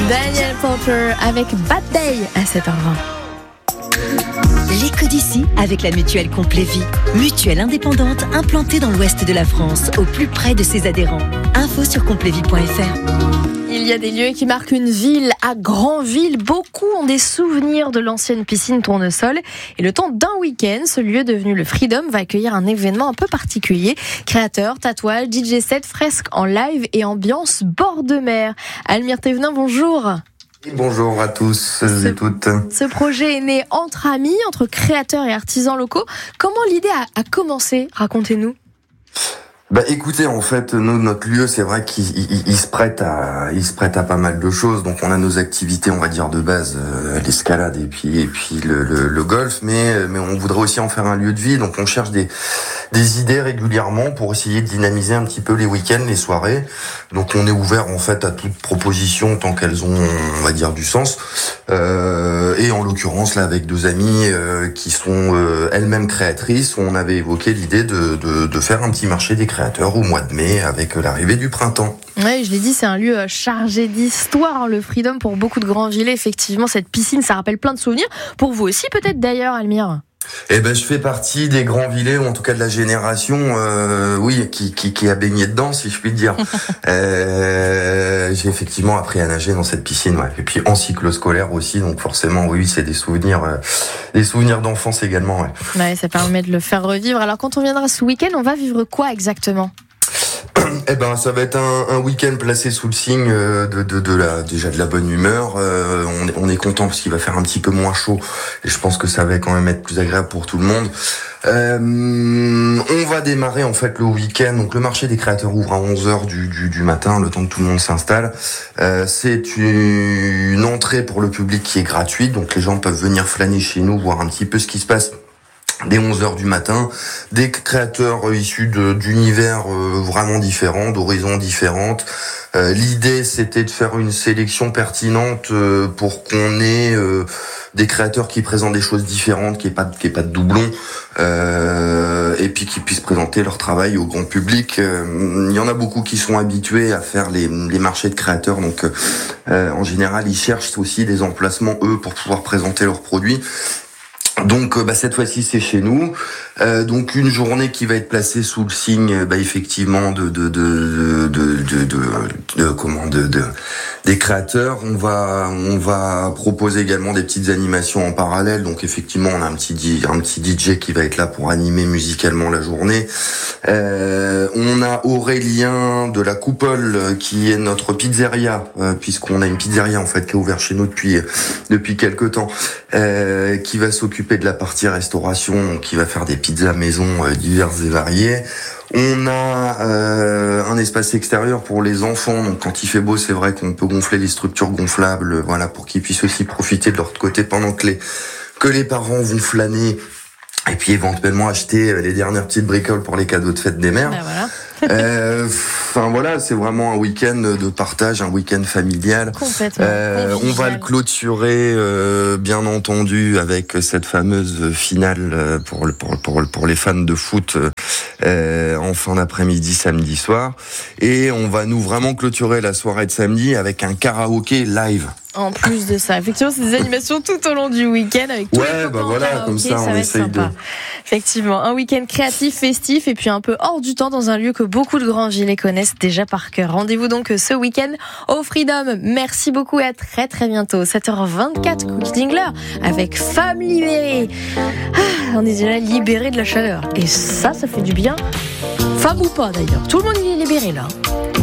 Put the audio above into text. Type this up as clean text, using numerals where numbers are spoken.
Daniel Porter avec Bad Day à 7h20. L'éco d'ici avec la mutuelle Complet Vie. Mutuelle indépendante implantée dans l'ouest de la France, au plus près de ses adhérents. Info sur completvie.fr. Il y a des lieux qui marquent une ville à Granville. Beaucoup ont des souvenirs de l'ancienne piscine Tournesol. Et le temps d'un week-end, ce lieu devenu le Freedom va accueillir un événement un peu particulier. Créateurs, tatouages, DJ set, fresques en live et ambiance bord de mer. Almire Thévenin, bonjour. Et bonjour à tous et toutes. Ce projet est né entre amis, entre créateurs et artisans locaux. Comment l'idée a commencé ? Racontez-nous. Écoutez, en fait, notre lieu, c'est vrai qu'il se prête à pas mal de choses. Donc, on a nos activités, on va dire, de base, l'escalade et puis le golf, mais on voudrait aussi en faire un lieu de vie. Donc, on cherche des idées régulièrement pour essayer de dynamiser un petit peu les week-ends, les soirées. Donc, on est ouvert, en fait, à toute proposition tant qu'elles ont, on va dire, du sens. Et en l'occurrence, là, avec deux amies, qui sont, elles-mêmes créatrices, on avait évoqué l'idée de faire un petit marché des créateurs au mois de mai avec l'arrivée du printemps. Oui, je l'ai dit, c'est un lieu chargé d'histoire, le Freedom, pour beaucoup de Grandvillais. Effectivement, cette piscine, ça rappelle plein de souvenirs. Pour vous aussi, peut-être d'ailleurs, Almire. Je fais partie des Grandvillais, ou en tout cas de la génération, qui a baigné dedans, si je puis dire. J'ai effectivement appris à nager dans cette piscine, ouais. Et puis en cyclo-scolaire aussi, donc forcément, oui, c'est des souvenirs d'enfance également, ouais. Ouais, ça permet de le faire revivre. Alors, quand on viendra ce week-end, on va vivre quoi exactement ? Ça va être un week-end placé sous le signe de la bonne humeur. On est content parce qu'il va faire un petit peu moins chaud et je pense que ça va quand même être plus agréable pour tout le monde. On va démarrer en fait le week-end. Donc le marché des créateurs ouvre à 11h du matin, le temps que tout le monde s'installe. C'est une entrée pour le public qui est gratuite, donc les gens peuvent venir flâner chez nous, voir un petit peu ce qui se passe. Dès 11h du matin, des créateurs issus d'univers vraiment différents, d'horizons différentes. L'idée, c'était de faire une sélection pertinente pour qu'on ait des créateurs qui présentent des choses différentes, qui est pas de doublons, et puis qui puissent présenter leur travail au grand public. Il y en a beaucoup qui sont habitués à faire les marchés de créateurs, donc en général, ils cherchent aussi des emplacements, eux, pour pouvoir présenter leurs produits. Donc cette fois-ci c'est chez nous. Donc une journée qui va être placée sous le signe effectivement des créateurs. On va proposer également des petites animations en parallèle. Donc effectivement on a un petit DJ qui va être là pour animer musicalement la journée. On a Aurélien de la Coupole qui est notre pizzeria, puisqu'on a une pizzeria en fait qui est ouverte chez nous depuis quelques temps, qui va s'occuper de la partie restauration, qui va faire des pizzas maison diverses et variées. On a un espace extérieur pour les enfants, donc quand il fait beau, c'est vrai qu'on peut gonfler les structures gonflables, voilà, pour qu'ils puissent aussi profiter de leur côté pendant que les parents vont flâner et puis éventuellement acheter les dernières petites bricoles pour les cadeaux de fête des mères. Voilà. C'est vraiment un week-end de partage, un week-end familial. Complètement. On va le clôturer, bien entendu, avec cette fameuse finale pour les fans de foot en fin d'après-midi, samedi soir. Et on va nous vraiment clôturer la soirée de samedi avec un karaoké live. En plus de ça, effectivement, c'est des animations tout au long du week-end avec tous les copains voilà, karaoké, comme ça on essaye de. Effectivement, un week-end créatif, festif et puis un peu hors du temps dans un lieu que beaucoup de Grandvillais connaissent déjà par cœur. Rendez-vous donc ce week-end au Freedom. Merci beaucoup et à très très bientôt. 7h24, Quick Dingler avec Femmes libérées. On est déjà libérés de la chaleur et ça fait du bien. Femme ou pas d'ailleurs, tout le monde est libéré là.